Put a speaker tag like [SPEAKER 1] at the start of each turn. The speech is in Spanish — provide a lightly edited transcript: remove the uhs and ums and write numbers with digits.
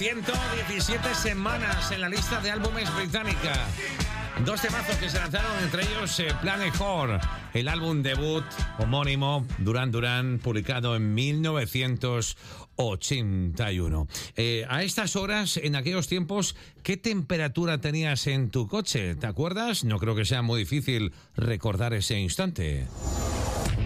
[SPEAKER 1] 117 semanas en la lista de álbumes británica. 2 temazos que se lanzaron, entre ellos Planet Whore, el álbum debut homónimo Duran Duran, publicado en 1981. A estas horas, en aquellos tiempos, ¿qué temperatura tenías en tu coche? ¿Te acuerdas? No creo que sea muy difícil recordar ese instante.